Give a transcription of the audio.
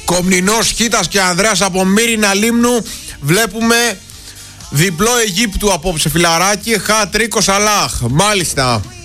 Κομνηνός, Χίτας και Ανδρέας από Μύρινα Λίμνου. Βλέπουμε διπλό Αιγύπτου απόψε, φιλαράκι. Χατρίκο Σαλάχ. Μάλιστα.